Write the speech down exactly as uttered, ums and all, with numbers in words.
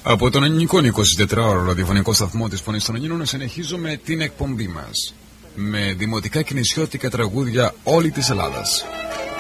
Από τον ελληνικό εικοσιτετράωρο ραδιοφωνικό σταθμό της Φωνής των Ελλήνων συνεχίζουμε την εκπομπή μας με δημοτικά και νησιώτικα τραγούδια όλη της Ελλάδας.